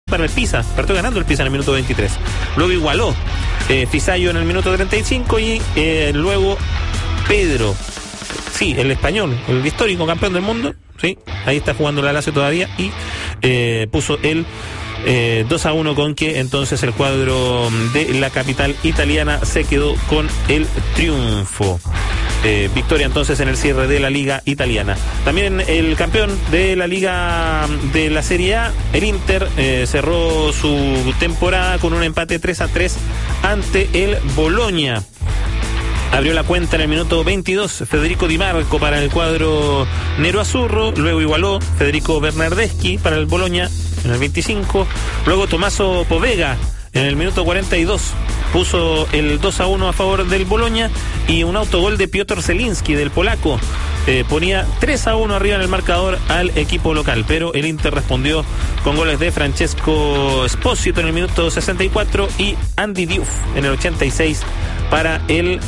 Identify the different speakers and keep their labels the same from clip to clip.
Speaker 1: para el Pisa, partió ganando el Pisa en el minuto 23. Luego igualó Fisayo en el minuto 35 y luego Pedro, sí, el español, el histórico campeón del mundo, sí, ahí está jugando la Lazio todavía y puso el 2-1 con que entonces el cuadro de la capital italiana se quedó con el triunfo. Victoria entonces en el cierre de la Liga Italiana. También el campeón de la Liga de la Serie A, el Inter, cerró su temporada con un empate 3-3 ante el Bologna. Abrió la cuenta en el minuto 22 Federico Di Marco para el cuadro nero-azzurro, luego igualó Federico Bernardeschi para el Bologna en el 25, luego Tommaso Povega en el minuto 42 puso el 2-1 a favor del Bologna y un autogol de Piotr Zelinski del polaco ponía 3-1 arriba en el marcador al equipo local, pero el Inter respondió con goles de Francesco Esposito en el minuto 64 y Andy Diouf en el 86 para el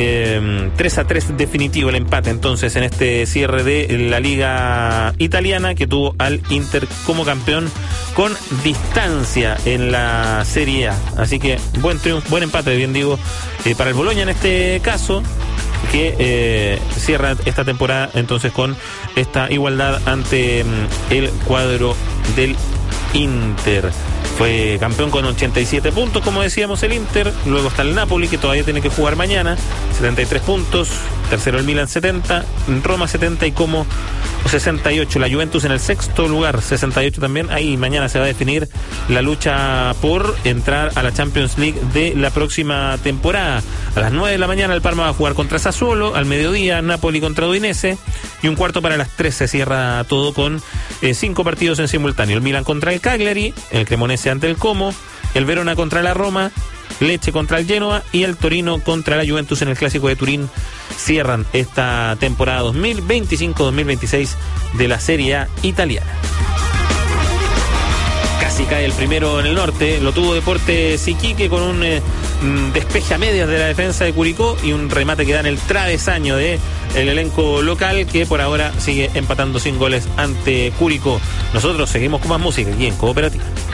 Speaker 1: 3-3 definitivo, el empate entonces en este cierre de la Liga Italiana, que tuvo al Inter como campeón con distancia en la Serie A. Así que buen triunfo, buen empate, bien digo, para el Bologna en este caso, que cierra esta temporada entonces con esta igualdad ante el cuadro del Inter. Fue campeón con 87 puntos, como decíamos, el Inter. Luego está el Napoli, que todavía tiene que jugar mañana, 73 puntos. Tercero el Milan, 70. Roma, 70 y Como 68. La Juventus en el sexto lugar, 68 también. Ahí mañana se va a definir la lucha por entrar a la Champions League de la próxima temporada. A las 9 de la mañana el Parma va a jugar contra Sassuolo. Al mediodía Napoli contra Udinese. Y un cuarto para las 3 se cierra todo con 5 partidos en simultáneo. El Milan contra el Cagliari, el Cremonese ante el Como, el Verona contra la Roma, Lecce contra el Genoa y el Torino contra la Juventus en el Clásico de Turín. Cierran esta temporada 2025-2026 de la Serie A italiana. Casi cae el primero en el norte, lo tuvo Deportes Iquique con un despeje a medias de la defensa de Curicó y un remate que da en el travesaño de el elenco local, que por ahora sigue empatando sin goles ante Curicó. Nosotros seguimos con más música aquí en Cooperativa.